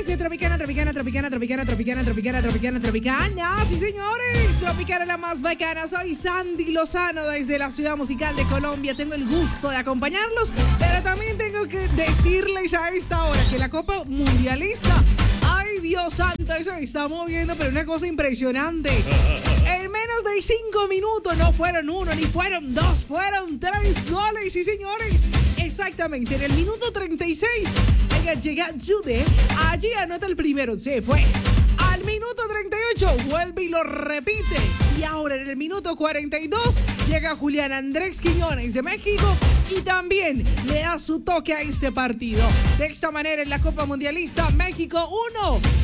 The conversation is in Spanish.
de Tropicana. Sí, señores. Tropicana la más bacana. Soy Sandy Lozano desde la ciudad musical de Colombia. Tengo el gusto de acompañarlos, pero también tengo que decirles a esta hora que la Copa Mundialista, ay Dios santo, eso se está moviendo, pero una cosa impresionante. En menos de 5 minutos no fueron 1, ni fueron 2, fueron 3 goles, sí señores. Exactamente, en el minuto 36, llega Jude, allí anota el primero, se fue. Al minuto 38 vuelve y lo repite. Y ahora en el minuto 42 llega Julián Andrés Quiñones de México y también le da su toque a este partido. De esta manera en la Copa Mundialista, México 1,